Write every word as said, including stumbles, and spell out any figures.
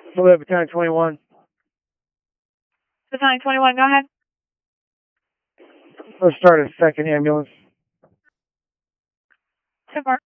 Hello, Battalion twenty-one. Battalion twenty-one, go ahead. Let's start a second ambulance. So far.